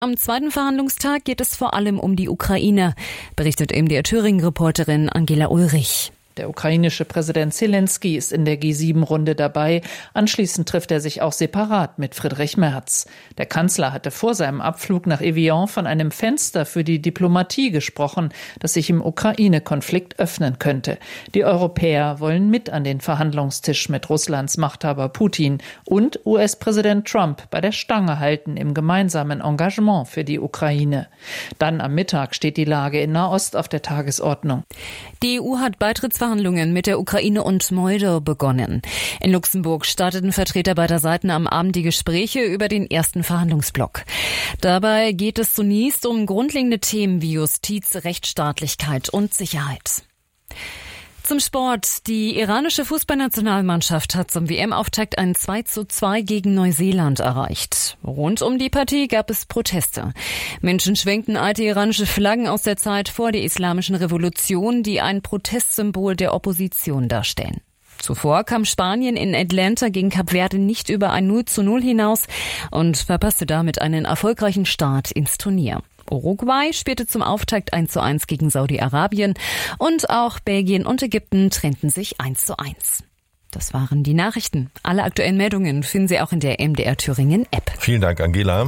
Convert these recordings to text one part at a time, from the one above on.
Am zweiten Verhandlungstag geht es vor allem um die Ukraine, berichtet MDR Thüringen-Reporterin Angela Ulrich. Der ukrainische Präsident Zelensky ist in der G7-Runde dabei. Anschließend trifft er sich auch separat mit Friedrich Merz. Der Kanzler hatte vor seinem Abflug nach Evian von einem Fenster für die Diplomatie gesprochen, das sich im Ukraine-Konflikt öffnen könnte. Die Europäer wollen mit an den Verhandlungstisch mit Russlands Machthaber Putin und US-Präsident Trump bei der Stange halten im gemeinsamen Engagement für die Ukraine. Dann am Mittag steht die Lage in Nahost auf der Tagesordnung. Die EU hat Beitrittsverhandlungen mit der Ukraine und Moldau begonnen. In Luxemburg starteten Vertreter beider Seiten am Abend die Gespräche über den ersten Verhandlungsblock. Dabei geht es zunächst um grundlegende Themen wie Justiz, Rechtsstaatlichkeit und Sicherheit. Zum Sport. Die iranische Fußballnationalmannschaft hat zum WM-Auftakt ein 2:2 gegen Neuseeland erreicht. Rund um die Partie gab es Proteste. Menschen schwenkten alte iranische Flaggen aus der Zeit vor der Islamischen Revolution, die ein Protestsymbol der Opposition darstellen. Zuvor kam Spanien in Atlanta gegen Kap Verde nicht über ein 0:0 hinaus und verpasste damit einen erfolgreichen Start ins Turnier. Uruguay spielte zum Auftakt 1:1 gegen Saudi-Arabien und auch Belgien und Ägypten trennten sich 1:1. Das waren die Nachrichten. Alle aktuellen Meldungen finden Sie auch in der MDR Thüringen App. Vielen Dank, Angela.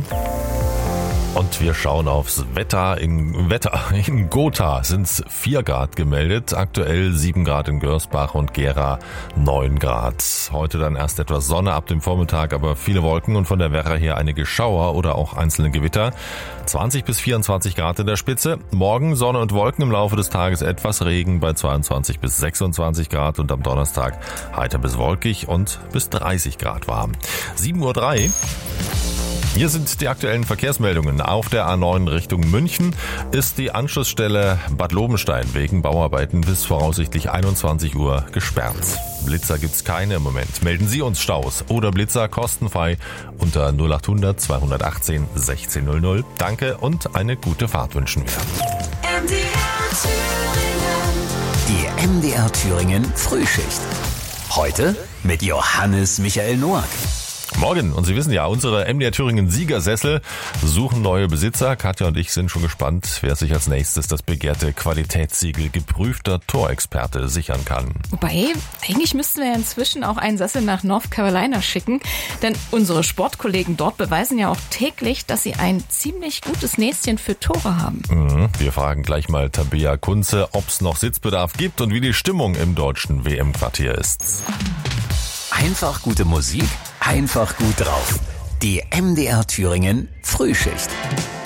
Und wir schauen aufs Wetter. In Gotha sind es 4 Grad gemeldet, aktuell 7 Grad in Görsbach und Gera 9 Grad. Heute dann erst etwas Sonne ab dem Vormittag, aber viele Wolken und von der Werra her einige Schauer oder auch einzelne Gewitter. 20 bis 24 Grad in der Spitze. Morgen Sonne und Wolken, im Laufe des Tages etwas Regen bei 22 bis 26 Grad und am Donnerstag heiter bis wolkig und bis 30 Grad warm. 7:03 Uhr. Hier sind die aktuellen Verkehrsmeldungen. Auf der A9 Richtung München ist die Anschlussstelle Bad Lobenstein wegen Bauarbeiten bis voraussichtlich 21 Uhr gesperrt. Blitzer gibt's keine im Moment. Melden Sie uns Staus oder Blitzer kostenfrei unter 0800 218 1600. Danke und eine gute Fahrt wünschen wir. Die MDR Thüringen Frühschicht. Heute mit Johannes Michael Noack. Morgen. Und Sie wissen ja, unsere MDR Thüringen Siegersessel suchen neue Besitzer. Katja und ich sind schon gespannt, wer sich als nächstes das begehrte Qualitätssiegel geprüfter Torexperte sichern kann. Wobei, eigentlich müssten wir ja inzwischen auch einen Sessel nach North Carolina schicken, denn unsere Sportkollegen dort beweisen ja auch täglich, dass sie ein ziemlich gutes Näschen für Tore haben. Wir fragen gleich mal Tabea Kunze, ob es noch Sitzbedarf gibt und wie die Stimmung im deutschen WM-Quartier ist. Einfach gute Musik, einfach gut drauf. Die MDR Thüringen Frühschicht.